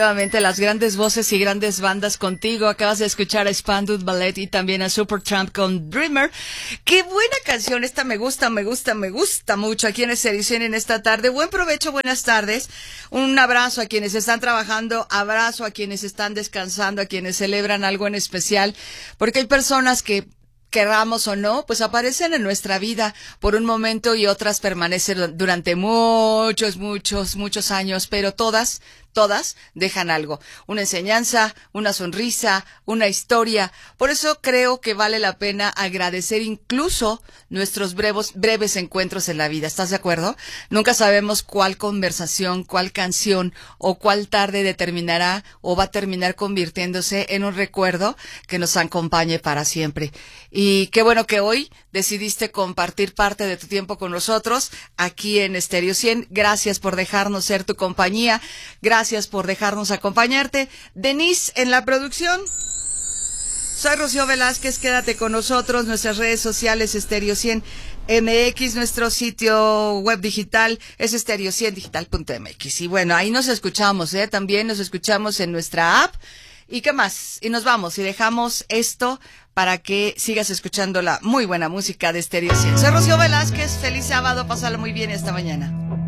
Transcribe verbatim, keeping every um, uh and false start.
Nuevamente las grandes voces y grandes bandas contigo. Acabas de escuchar a Spandau Ballet y también a Supertramp con Dreamer. Qué buena canción, esta me gusta, me gusta, me gusta mucho aquí en Estéreo cien en esta tarde. Buen provecho, buenas tardes. Un abrazo a quienes están trabajando, abrazo a quienes están descansando, a quienes celebran algo en especial, porque hay personas que, querramos o no, pues aparecen en nuestra vida por un momento y otras permanecen durante muchos, muchos, muchos años, pero todas, todas dejan algo, una enseñanza, una sonrisa, una historia. Por eso creo que vale la pena agradecer incluso nuestros breves, breves encuentros en la vida. ¿Estás de acuerdo? Nunca sabemos cuál conversación, cuál canción o cuál tarde determinará o va a terminar convirtiéndose en un recuerdo que nos acompañe para siempre. Y qué bueno que hoy decidiste compartir parte de tu tiempo con nosotros aquí en Estéreo cien. Gracias por dejarnos ser tu compañía. Gracias por dejarnos acompañarte. Denise en la producción. Soy Rocío Velázquez. Quédate con nosotros. Nuestras redes sociales Estéreo cien M X. Nuestro sitio web digital es estéreo cien digital punto m x. Y bueno, ahí nos escuchamos, ¿eh? También nos escuchamos en nuestra app. ¿Y qué más? Y nos vamos y dejamos esto para que sigas escuchando la muy buena música de Estéreo cien. Soy Rocío Velázquez, feliz sábado, pásalo muy bien esta mañana.